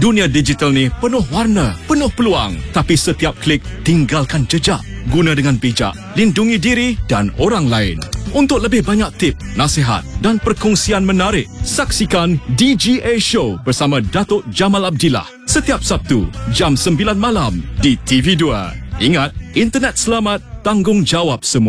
Dunia digital ni penuh warna, penuh peluang. Tapi setiap klik tinggalkan jejak. Guna dengan bijak, lindungi diri dan orang lain. Untuk lebih banyak tip, nasihat dan perkongsian menarik, saksikan DGA Show bersama Datuk Jamal Abdillah setiap Sabtu jam 9 malam di TV2. Ingat, internet selamat, tanggungjawab semua.